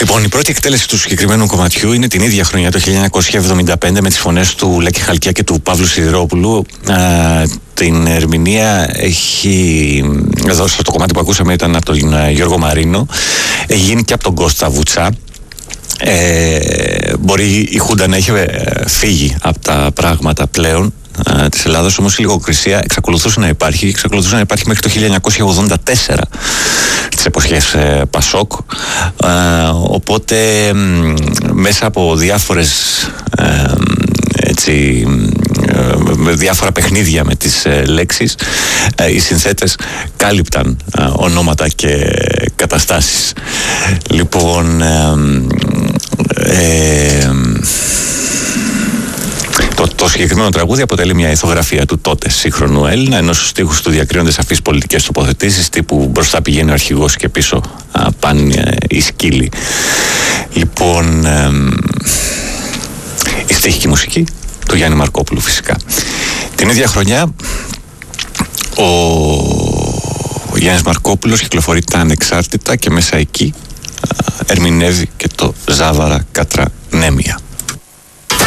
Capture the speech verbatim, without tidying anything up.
Λοιπόν, η πρώτη εκτέλεση του συγκεκριμένου κομματιού είναι την ίδια χρονιά, το χίλια εννιακόσια εβδομήντα πέντε, με τις φωνές του Λέκη Χαλκιά και του Παύλου Σιδηρόπουλου. Α, την ερμηνεία έχει, εδώ στο κομμάτι που ακούσαμε ήταν από τον Γιώργο Μαρίνο, έχει γίνει και από τον Κώστα Βουτσά. Ε, μπορεί η Χούντα να έχει φύγει από τα πράγματα πλέον ε, της Ελλάδας, όμως η λογοκρισία εξακολουθούσε να υπάρχει, εξακολουθούσε να υπάρχει μέχρι το χίλια εννιακόσια ογδόντα τέσσερα, τις εποχές ε, Πασόκ, ε, οπότε ε, μέσα από διάφορες ε, έτσι, με διάφορα παιχνίδια με τις ε, λέξεις, ε, οι συνθέτες κάλυπταν ε, ονόματα και καταστάσεις. Λοιπόν, ε, ε, το, το συγκεκριμένο τραγούδι αποτελεί μια ηθογραφία του τότε σύγχρονου Έλληνα, ενώ στους στίχους του διακρίνονται σαφείς πολιτικές τοποθετήσεις τύπου μπροστά πηγαίνει ο αρχηγός και πίσω α, πάνε οι σκύλοι. Λοιπόν, ε, η στίχη και η μουσική του Γιάννη Μαρκόπουλου φυσικά. Την ίδια χρονιά ο, ο Γιάννης Μαρκόπουλος κυκλοφορεί τα Ανεξάρτητα και μέσα εκεί α, ερμηνεύει και το Ζάβαρα Κατρανέμια.